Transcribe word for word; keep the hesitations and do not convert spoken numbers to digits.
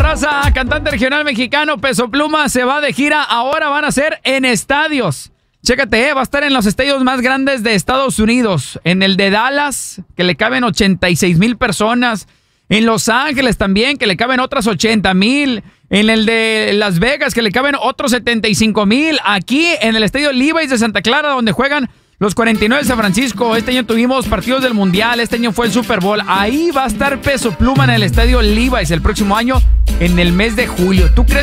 raza, cantante regional mexicano Peso Pluma se va de gira. Ahora van a ser en estadios. Chécate, eh, va a estar en los estadios más grandes de Estados Unidos. En el de Dallas, que le caben ochenta y seis mil personas. En Los Ángeles también, que le caben otras ochenta mil. En el de Las Vegas, que le caben otros setenta y cinco mil. Aquí, en el estadio Levi's de Santa Clara, donde juegan los cuarenta y nueve de San Francisco. Este año tuvimos partidos del Mundial. Este año fue el Super Bowl. Ahí va a estar Peso Pluma en el estadio Levi's el próximo año, en el mes de julio. ¿Tú crees